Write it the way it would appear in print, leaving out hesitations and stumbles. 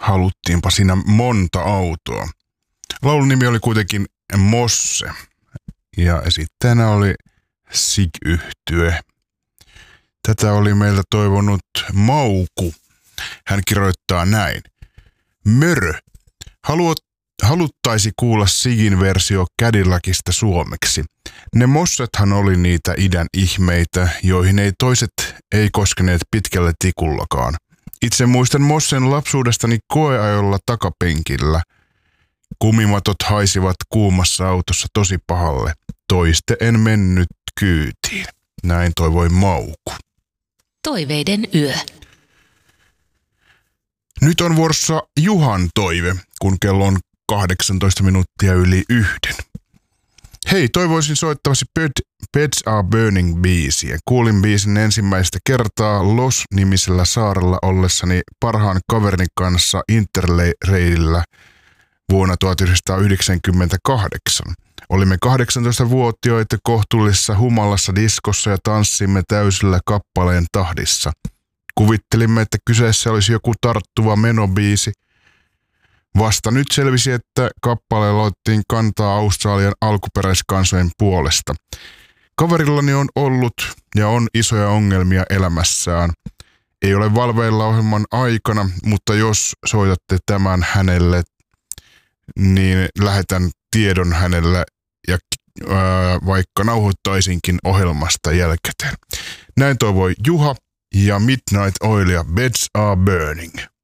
haluttiinpa siinä monta autoa. Laulun nimi oli kuitenkin Mosse ja esittäjänä oli SIG-yhtye. Tätä oli meiltä toivonut Mauku. Hän kirjoittaa näin. Mörö. Haluttaisi kuulla Sigin versio Cadillacista suomeksi. Ne mossethan oli niitä idän ihmeitä, joihin ei toiset ei koskeneet pitkällä tikullakaan. Itse muistan Mossen lapsuudestani koeajolla takapenkillä. Kumimatot haisivat kuumassa autossa tosi pahalle. Toiste en mennyt kyytiin. Näin toivoi Mauku. Toiveiden yö. Nyt on vuorossa Juhan toive, kun kello on 18 minuuttia yli 1. Hei, toivoisin soittavasi Beds Are Burning -biisiä. Kuulin biisin ensimmäistä kertaa Los-nimisellä saarella ollessani parhaan kaverini kanssa Interrailillä vuonna 1998. Olimme 18-vuotiaita kohtuullisessa humalassa diskossa ja tanssimme täysillä kappaleen tahdissa. Kuvittelimme, että kyseessä olisi joku tarttuva menobiisi. Vasta nyt selvisi, että kappaleella otettiin kantaa Australian alkuperäiskansojen puolesta. Kaverillani on ollut ja on isoja ongelmia elämässään. Ei ole valveilla ohjelman aikana, mutta jos soitatte tämän hänelle, niin lähetän tiedon hänelle ja vaikka nauhoittaisinkin ohjelmasta jälkikäteen. Näin toivoi Juha ja Midnight Oil ja Beds Are Burning.